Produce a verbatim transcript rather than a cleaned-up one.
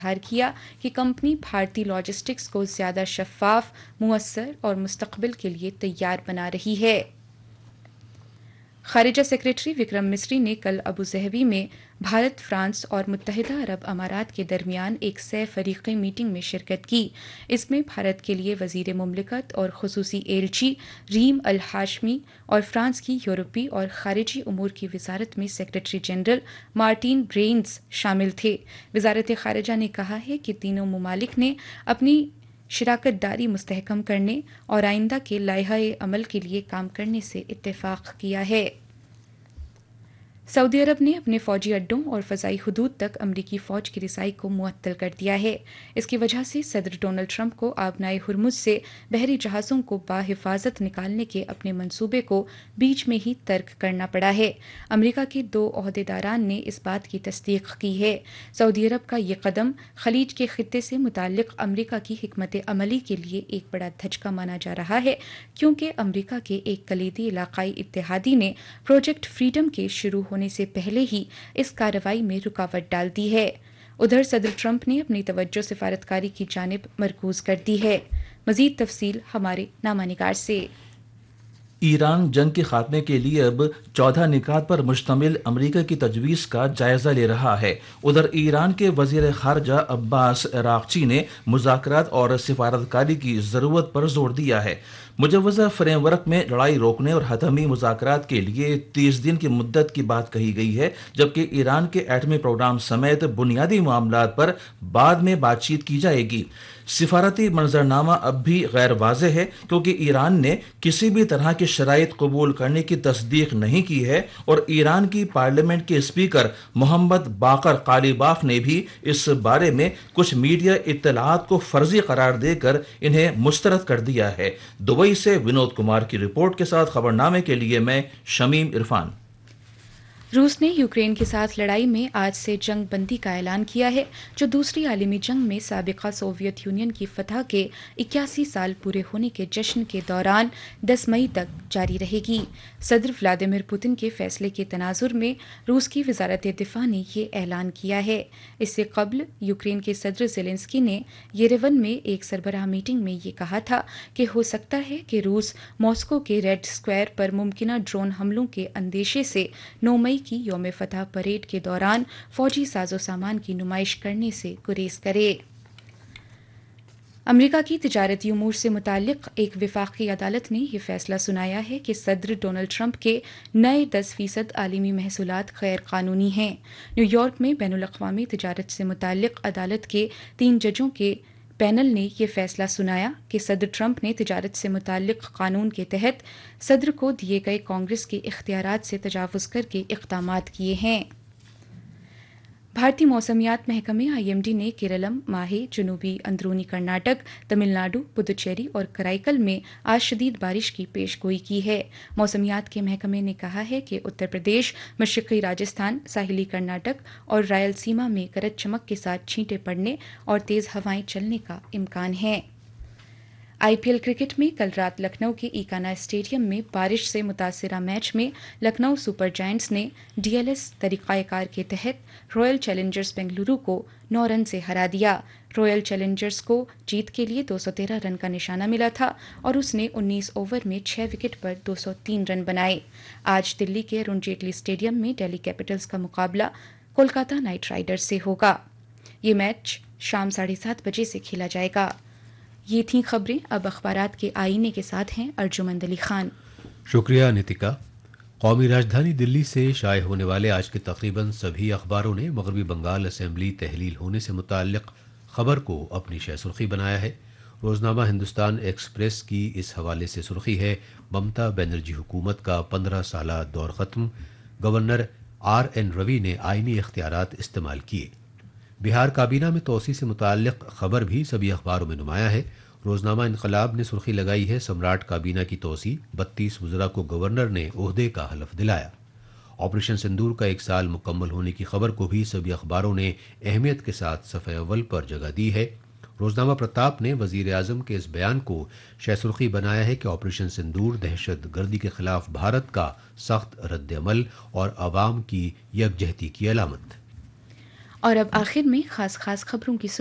इजहार किया कि कंपनी भारतीय लॉजिस्टिक्स को ज़्यादा शफाफ, मुअस्सर और मुस्तकबिल के लिए तैयार बना रही है। खारिजा सेक्रेटरी विक्रम मिस्री ने कल अबू ज़हबी में भारत, फ्रांस और मुत्तहिदा अरब अमारात के दरमियान एक सै फरीक़ी मीटिंग में शिरकत की। इसमें भारत के लिए वज़ीर मुमलिकत और खुसूसी एलची रीम अल हाशमी और फ्रांस की यूरोपी और खारिजी उमूर की वजारत में सेक्रेटरी जनरल मार्टिन ब्रेन्स शामिल थे। वजारत खारिजा ने कहा है कि तीनों ममालिक ने अपनी शराकत दारी मुस्तहकम करने और आइंदा के लाइहा अमल के लिए काम करने से इत्तेफाक किया है। सऊदी अरब ने अपने फौजी अड्डों और फ़ज़ाई हदूद तक अमरीकी फ़ौज की रिसाई को मुअत्तल कर दिया है। इसकी वजह से सदर डोनाल्ड ट्रंप को आबनाए हुरमुज़ से बहरी जहाज़ों को बाहिफाजत निकालने के अपने मंसूबे को बीच में ही तर्क करना पड़ा है। अमरीका के दो ओहदेदारान ने इस बात की तस्दीक की है। सऊदी अरब का ये कदम खलीज के खित्ते से मुताल्लिक अमरीका की हिकमत अमली के लिए एक बड़ा धचका माना जा रहा है, क्योंकि अमरीका के एक कलीदी इलाकाई इत्तेहादी ने प्रोजेक्ट फ्रीडम के शुरू होने से पहले ही इस कार्रवाई में रुकावट डाल दी है। उधर सदर ट्रंप ने अपनी तवज्जो सिफारतकारी की जानिब मरकूज कर दी है। मजीद तफसील हमारे नामानिगार से। ईरान जंग के खात्मे के लिए अब चौदह निकात पर मुश्तमिल अमरीका की तजवीज़ का जायज़ा ले रहा है। उधर ईरान के वज़ीर ख़ारजा अब्बास अराग़ची ने मुज़ाकरात और सिफारतकारी की ज़रूरत पर जोर दिया है। मुजव्वज़ा फ्रेमवर्क में लड़ाई रोकने और हतमी मुज़ाकरात के लिए तीस दिन की मुद्दत की बात कही गई है, जबकि ईरान के एटमी प्रोग्राम समेत बुनियादी मामलात पर बाद में बातचीत की जाएगी। सिफारती मंजरनामा अब भी गैर वाज़ेह है, क्योंकि ईरान ने किसी भी तरह की शराइत कबूल करने की तस्दीक नहीं की है और ईरान की पार्लियामेंट के स्पीकर मोहम्मद बाकर कालीबाफ ने भी इस बारे में कुछ मीडिया इत्तलाआत को फर्जी करार देकर इन्हें मुस्तरद कर दिया है। दुबई से विनोद कुमार की रिपोर्ट के साथ खबरनामे के लिए मैं शमीम इरफान। रूस ने यूक्रेन के साथ लड़ाई में आज से जंग बंदी का ऐलान किया है, जो दूसरी आलमी जंग में साबिका सोवियत यूनियन की फतह के इक्यासी साल पूरे होने के जश्न के दौरान दस मई तक जारी रहेगी। सदर व्लादिमीर पुतिन के फैसले के तनाजुर में रूस की वजारत दिफा ने ये ऐलान किया है। इससे कबल यूक्रेन के सदर ज़ेलेंस्की ने येरेवन में एक सरबराह मीटिंग में ये कहा था कि हो सकता है कि रूस मॉस्को के रेड स्क्वायर पर मुमकिना ड्रोन हमलों के अंदेशे से नौ मई की यौम फतह परेड के दौरान फौजी साजो सामान की नुमाइश करने से गुरेज करे। अमरीका की तिजारती उमूर से मुताल्लिक एक विफाकी अदालत ने यह फैसला सुनाया है कि सदर डोनाल्ड ट्रंप के नए दस फीसद आलमी महसूलात गैर कानूनी हैं। न्यूयॉर्क में बैनुल अक़वामी तिजारत से मुताल्लिक अदालत के तीन जजों के पैनल ने यह फैसला सुनाया कि सदर ट्रंप ने तिजारत से मुताल्लिक कानून के तहत सदर को दिए गए कांग्रेस के इख्तियारात से तजावुज़ करके इक़दामात किए हैं। भारतीय मौसमियात महकमे आईएमडी ने केरलम, माहे, जनूबी अंदरूनी कर्नाटक, तमिलनाडु, पुदुचेरी और कराईकल में आज शदीद बारिश की पेशगोई की है। मौसमियात के महकमे ने कहा है कि उत्तर प्रदेश, मशरक़ी राजस्थान, साहिली कर्नाटक और रायलसीमा में गरज चमक के साथ छींटे पड़ने और तेज़ हवाएं चलने का इम्कान है। आईपीएल क्रिकेट में कल रात लखनऊ के ईकाना स्टेडियम में बारिश से मुतासिरा मैच में लखनऊ सुपर जायंट्स ने डीएलएस तरीक़ाकार के तहत रॉयल चैलेंजर्स बेंगलुरु को नौ रन से हरा दिया। रॉयल चैलेंजर्स को जीत के लिए दो सौ तेरह रन का निशाना मिला था और उसने उन्नीस ओवर में छह विकेट पर दो सौ तीन रन बनाए। आज दिल्ली के अरुण जेटली स्टेडियम में दिल्ली कैपिटल्स का मुकाबला कोलकाता नाइट राइडर्स से होगा। ये मैच शाम साढ़े सात बजे से खेला जाएगा। ये थी खबरें। अब अखबारात के आईने के साथ हैं अर्जुमंद अली खान। शुक्रिया नितिका। कौमी राजधानी दिल्ली से शाये होने वाले आज के तकरीबन सभी अखबारों ने मगरबी बंगाल असेंबली तहलील होने से मुताल्लिक खबर को अपनी शह सुर्खी बनाया है। रोजनामा हिंदुस्तान एक्सप्रेस की इस हवाले से सुर्खी है, ममता बनर्जी हुकूमत का पंद्रह साला दौर खत्म, गवर्नर आर एन रवि ने आईनी इख्तियारात इस्तेमाल किए। बिहार काबीना में तोसी से मुताल्लिक खबर भी सभी अखबारों में नुमाया है। रोजनामा इनकलाब ने सुर्खी लगाई है, सम्राट काबीना की तोसी, बत्तीस वज़रा को गवर्नर ने ओहदे का हलफ दिलाया। ऑपरेशन सिंदूर का एक साल मुकम्मल होने की खबर को भी सभी अखबारों ने अहमियत के साथ सफ़े अव्वल पर जगह दी है। रोजनामा प्रताप ने वज़ीर आज़म के इस बयान को शह सुर्खी बनाया है कि ऑपरेशन सिंदूर दहशत गर्दी के खिलाफ भारत का सख्त रद्द अमल और आवाम की यकजहती की अलामत। और अब आखिर में खास खास खबरों की